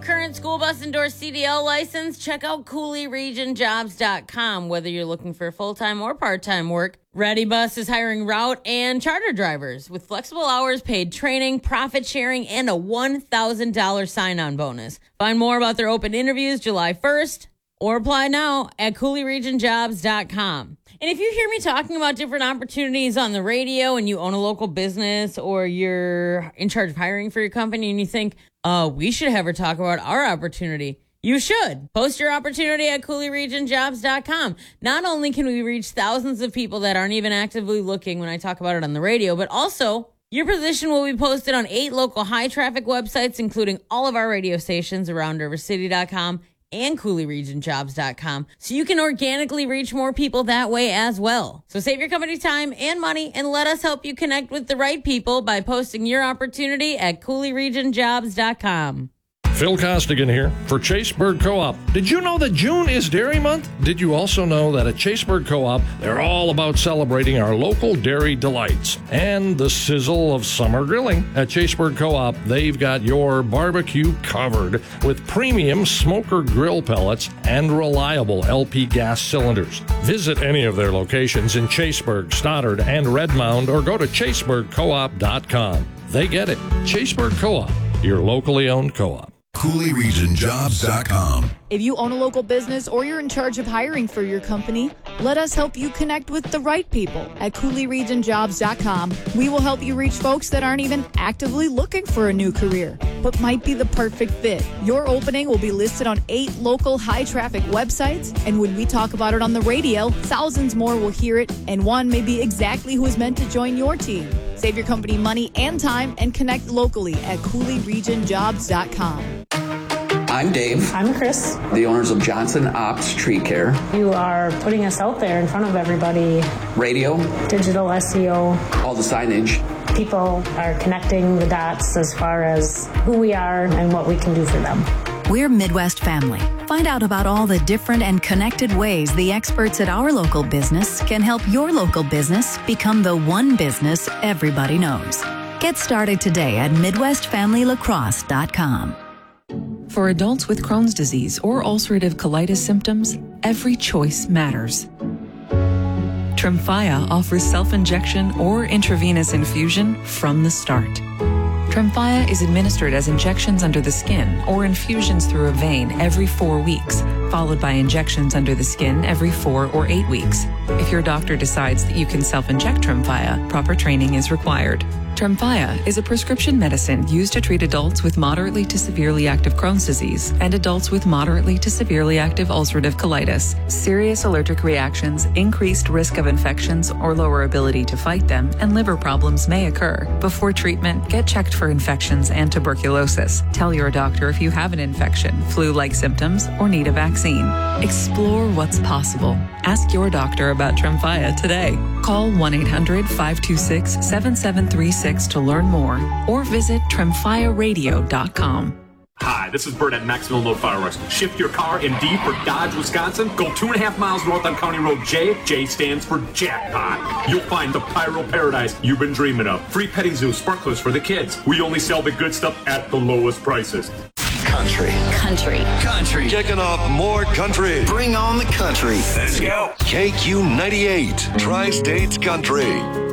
current school bus endorsed CDL license? Check out CooleyRegionJobs.com. Whether you're looking for full-time or part-time work, Ready Bus is hiring route and charter drivers with flexible hours, paid training, profit sharing, and a $1,000 sign-on bonus. Find more about their open interviews July 1st or apply now at CooleyRegionJobs.com. And if you hear me talking about different opportunities on the radio and you own a local business or you're in charge of hiring for your company and you think, we should have her talk about our opportunity, you should. Post your opportunity at CooleyRegionJobs.com. Not only can we reach thousands of people that aren't even actively looking when I talk about it on the radio, but also your position will be posted on 8 local high-traffic websites, including all of our radio stations around RiverCity.com and CooleyRegionJobs.com, so you can organically reach more people that way as well. So save your company time and money and let us help you connect with the right people by posting your opportunity at CooleyRegionJobs.com. Phil Costigan here for Chaseburg Co-op. Did you know that June is Dairy Month? Did you also know that at Chaseburg Co-op, they're all about celebrating our local dairy delights and the sizzle of summer grilling? At Chaseburg Co-op, they've got your barbecue covered with premium smoker grill pellets and reliable LP gas cylinders. Visit any of their locations in Chaseburg, Stoddard, and Redmond, or go to chaseburgcoop.com. They get it. Chaseburg Co-op, your locally owned co-op. CooleyRegionJobs.com. If you own a local business or you're in charge of hiring for your company, let us help you connect with the right people at CooleyRegionJobs.com. We will help you reach folks that aren't even actively looking for a new career, but might be the perfect fit. Your opening will be listed on 8 local high-traffic websites, and when we talk about it on the radio, thousands more will hear it, and one may be exactly who is meant to join your team. Save your company money and time and connect locally at CooleyRegionJobs.com. I'm Dave. I'm Chris. The owners of Johnson Ops Tree Care. You are putting us out there in front of everybody. Radio. Digital SEO. All the signage. People are connecting the dots as far as who we are and what we can do for them. We're Midwest Family. Find out about all the different and connected ways the experts at our local business can help your local business become the one business everybody knows. Get started today at MidwestFamilyLacrosse.com. For adults with Crohn's disease or ulcerative colitis symptoms, every choice matters. Tremfya offers self-injection or intravenous infusion from the start. Tremfya is administered as injections under the skin or infusions through a vein every 4 weeks, followed by injections under the skin every 4 or 8 weeks. If your doctor decides that you can self-inject Tremfya, proper training is required. Tremfya is a prescription medicine used to treat adults with moderately to severely active Crohn's disease and adults with moderately to severely active ulcerative colitis. Serious allergic reactions, increased risk of infections or lower ability to fight them, and liver problems may occur. Before treatment, get checked for infections and tuberculosis. Tell your doctor if you have an infection, flu-like symptoms, or need a vaccine. Explore what's possible. Ask your doctor about Tremfya today. Call 1-800-526-7736 to learn more or visit TremfyaRadio.com. Hi, this is Bert at Maximum Load Fireworks. Shift your car in D for Dodge, Wisconsin. Go 2.5 miles north on County Road J. J stands for jackpot. You'll find the pyro paradise you've been dreaming of. Free petting zoo, sparklers for the kids. We only sell the good stuff at the lowest prices. Country. Kicking off more country. Bring on the country. Let's go. KQ98, Tri-States Country.